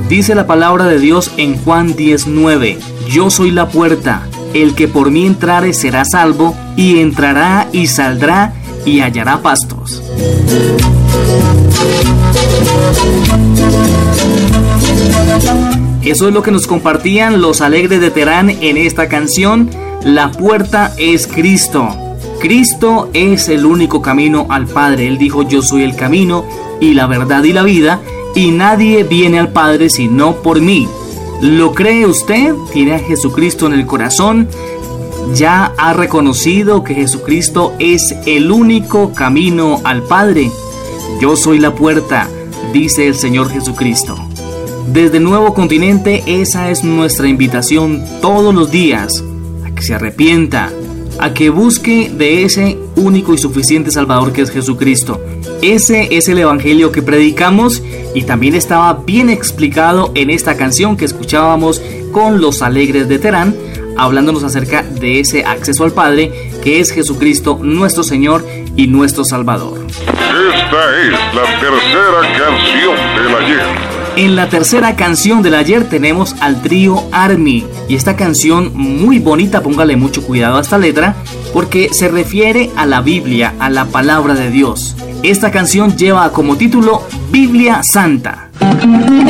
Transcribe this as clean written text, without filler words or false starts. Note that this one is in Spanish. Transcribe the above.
Dice la palabra de Dios en Juan 10:9: Yo soy la puerta, el que por mí entrare será salvo, y entrará y saldrá y hallará pastos. Eso es lo que nos compartían los Alegres de Terán en esta canción. La puerta es Cristo. Cristo es el único camino al Padre. Él dijo: yo soy el camino y la verdad y la vida, y nadie viene al Padre sino por mí. ¿Lo cree usted? ¿Tiene a Jesucristo en el corazón? ¿Ya ha reconocido que Jesucristo es el único camino al Padre? Yo soy la puerta, dice el Señor Jesucristo. Desde Nuevo Continente, esa es nuestra invitación todos los días: a que se arrepienta, a que busque de ese único y suficiente Salvador que es Jesucristo. Ese es el evangelio que predicamos, y también estaba bien explicado en esta canción que escuchábamos con los Alegres de Terán, hablándonos acerca de ese acceso al Padre que es Jesucristo, nuestro Señor y nuestro Salvador. Esta es la tercera canción del ayer. En la tercera canción del ayer tenemos al trío Army, y esta canción muy bonita, póngale mucho cuidado a esta letra, porque se refiere a la Biblia, a la palabra de Dios. Esta canción lleva como título Biblia Santa.